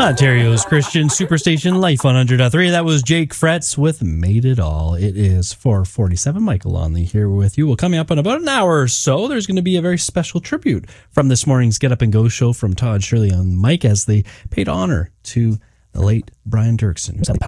Ontario's Christian Superstation Life 100.3. That was Jake Fretz with Made It All. It is 4:47. Michael Lonley here with you. Well, coming up in about an hour or so, there's going to be a very special tribute from this morning's Get Up and Go show from Todd, Shirley, and Mike as they paid honor to the late Brian Dirksen, who sadly